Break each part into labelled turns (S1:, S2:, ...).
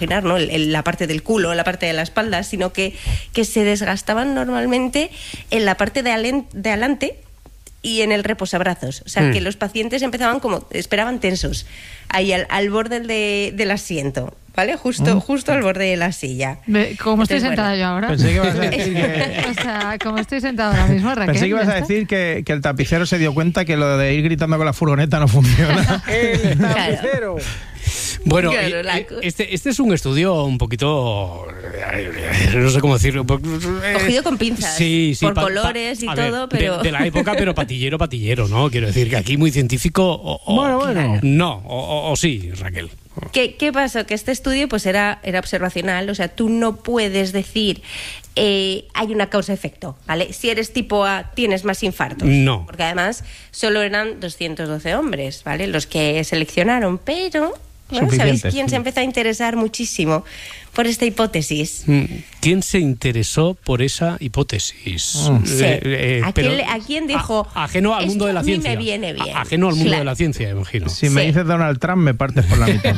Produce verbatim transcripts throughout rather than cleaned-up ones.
S1: ¿no? El, el, la parte del culo, la parte de la espalda, sino que, que se desgastaban normalmente en la parte de, alen, de adelante y en el reposabrazos. O sea, mm. que los pacientes empezaban como, esperaban tensos, ahí al, al borde de, del asiento, ¿vale? Justo, mm. justo al borde de la silla.
S2: Me, como Entonces, estoy sentada bueno, yo ahora.
S3: Pensé que ibas a decir que...
S2: O sea, como estoy sentada ahora mismo, Raquel.
S3: Pensé que ibas a decir que, que el tapicero se dio cuenta que lo de ir gritando con la furgoneta no funciona.
S4: ¡El tapicero!
S5: Claro. Bueno, claro, la... este, este es un estudio un poquito, no sé cómo decirlo.
S1: Cogido con pinzas,
S5: sí, sí,
S1: por
S5: pa,
S1: colores
S5: pa,
S1: y todo,
S5: ver,
S1: pero...
S5: De, de la época, pero patillero, patillero, ¿no? Quiero decir que aquí muy científico o... o
S3: bueno, bueno.
S5: No, o, o, o sí, Raquel.
S1: ¿Qué, ¿Qué pasó? Que este estudio pues era, era observacional, o sea, tú no puedes decir eh, hay una causa-efecto, ¿vale? Si eres tipo A, tienes más infartos.
S5: No.
S1: Porque además solo eran doscientos doce hombres, ¿vale? Los que seleccionaron, pero... Bueno, ¿sabéis quién se empezó a interesar muchísimo por esta hipótesis?
S5: ¿Quién se interesó por esa hipótesis?
S1: Mm. Sí. Eh, eh, ¿A, quién, ¿A quién dijo?
S5: A, ajeno al mundo de la ciencia.
S1: A mí me viene bien.
S5: A, ajeno al mundo
S1: claro.
S5: de la ciencia, imagino.
S3: Si me sí. dices Donald Trump, me partes por la mitad.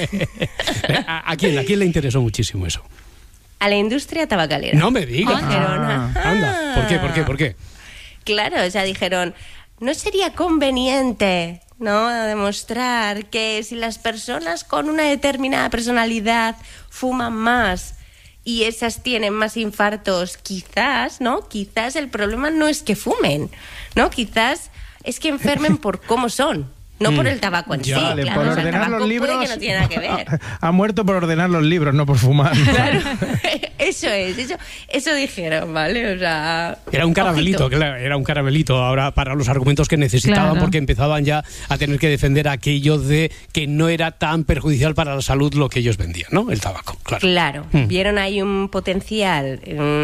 S5: ¿A, a, quién, ¿A quién le interesó muchísimo eso?
S1: A la industria tabacalera.
S5: No me digas.
S1: Ah.
S5: Ah. Anda, ¿por qué, por qué, por qué?
S1: Claro, o sea, dijeron, ¿no sería conveniente... ¿no? A demostrar que si las personas con una determinada personalidad fuman más y esas tienen más infartos, quizás, ¿no? Quizás el problema no es que fumen, ¿no? Quizás es que enfermen por cómo son. No por el tabaco en
S3: ya,
S1: sí,
S3: vale,
S1: claro.
S3: por
S1: O sea,
S3: ordenar los libros,
S1: puede que no tiene nada que ver.
S3: Ha, ha muerto por ordenar los libros, no por fumar.
S1: Claro, eso es, eso, eso dijeron, ¿vale? O sea...
S5: Era un caramelito, ojito. Claro, era un caramelito ahora para los argumentos que necesitaban, claro. Porque empezaban ya a tener que defender aquello de que no era tan perjudicial para la salud lo que ellos vendían, ¿no? El tabaco, claro.
S1: Claro,
S5: hmm.
S1: vieron ahí un potencial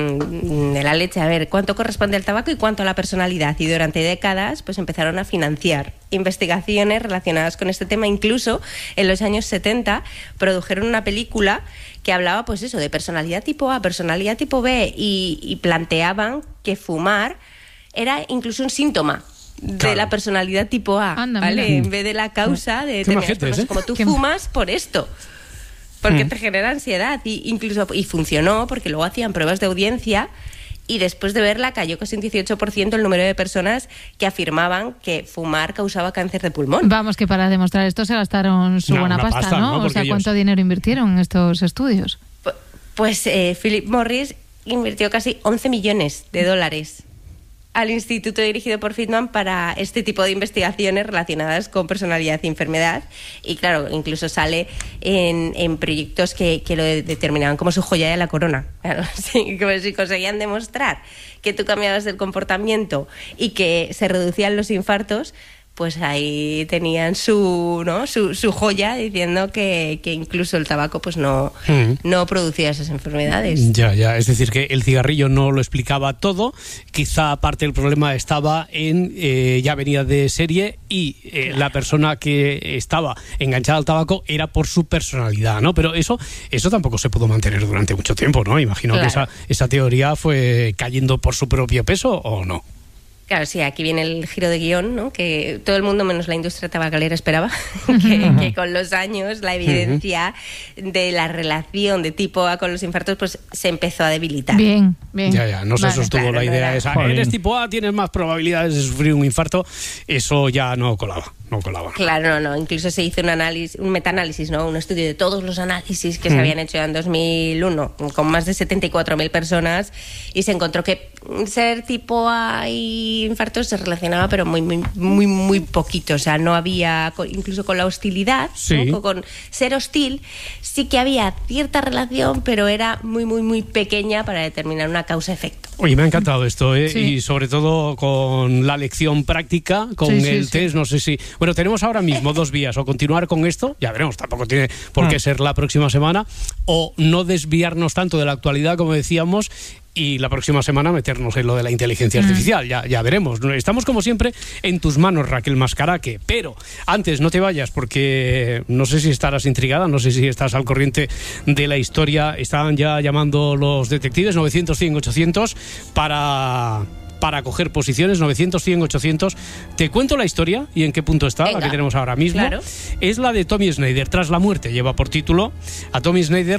S1: um, de la leche, a ver, cuánto corresponde al tabaco y cuánto a la personalidad, y durante décadas pues empezaron a financiar investigaciones relacionadas con este tema. Incluso en los años setenta produjeron una película que hablaba pues eso, de personalidad tipo A, personalidad tipo B, y, y planteaban que fumar era incluso un síntoma de claro. la personalidad tipo A.
S2: Anda,
S1: ¿vale?
S2: Mira.
S1: En vez de la causa de
S5: tener ¿eh?
S1: como tú
S2: ¿Qué?
S1: fumas por esto, porque
S5: mm.
S1: te genera ansiedad, y incluso y funcionó porque luego hacían pruebas de audiencia. Y después de verla cayó casi un dieciocho por ciento el número de personas que afirmaban que fumar causaba cáncer de pulmón.
S2: Vamos, que para demostrar esto se gastaron su no, buena pasta, pasta, ¿no? ¿no? O sea, ¿cuánto ellos... dinero invirtieron en estos estudios?
S1: Pues eh, Philip Morris invirtió casi once millones de dólares al instituto dirigido por Friedman para este tipo de investigaciones relacionadas con personalidad y enfermedad. Y claro, incluso sale en, en proyectos que, que lo determinaban como su joya de la corona. Claro, sí, como si conseguían demostrar que tú cambiabas el comportamiento y que se reducían los infartos, pues ahí tenían su, ¿no? su, su joya, diciendo que, que incluso el tabaco pues no, mm. no producía esas enfermedades.
S5: Ya, ya, es decir, que el cigarrillo no lo explicaba todo, quizá parte del problema estaba en, eh, ya venía de serie, y eh, claro. la persona que estaba enganchada al tabaco era por su personalidad, ¿no? Pero eso, eso tampoco se pudo mantener durante mucho tiempo, ¿no? Imagino claro. que esa, esa teoría fue cayendo por su propio peso, ¿o no?
S1: Claro, sí, aquí viene el giro de guión, ¿no? Que todo el mundo, menos la industria tabacalera, esperaba que, que con los años la evidencia de la relación de tipo A con los infartos pues se empezó a debilitar.
S2: Bien, bien.
S5: Ya, ya, no se
S2: vale,
S5: sostuvo
S1: claro,
S5: la idea
S1: claro.
S5: esa. Eres tipo A, tienes más probabilidades de sufrir un infarto. Eso ya no colaba. No colaba.
S1: Claro, no, no. Incluso se hizo un análisis, un metaanálisis, ¿no? Un estudio de todos los análisis que mm. se habían hecho en dos mil uno con más de setenta y cuatro mil personas, y se encontró que ser tipo A y infartos se relacionaba, pero muy, muy, muy, muy poquito. O sea, no había, incluso con la hostilidad,
S5: sí.
S1: ¿no? Con ser hostil, sí que había cierta relación, pero era muy, muy, muy pequeña para determinar una causa-efecto.
S5: Oye, me ha encantado esto, ¿eh?
S2: Sí.
S5: Y sobre todo con la lección práctica, con sí, el sí, test, sí. no sé si... Bueno, tenemos ahora mismo dos vías, o continuar con esto, ya veremos, tampoco tiene por qué ser la próxima semana, o no desviarnos tanto de la actualidad, como decíamos, y la próxima semana meternos en lo de la inteligencia artificial. Mm. Ya, ya veremos. Estamos, como siempre, en tus manos, Raquel Mascaraque. Pero antes, no te vayas, porque no sé si estarás intrigada, no sé si estás al corriente de la historia. Estaban ya llamando los detectives, novecientos, cien, ochocientos, para para coger posiciones, novecientos, cien, ochocientos. Te cuento la historia y en qué punto está. Venga, la que tenemos ahora mismo.
S1: Claro.
S5: Es la de Tommy Snyder. Tras la muerte, lleva por título a Tommy Snyder,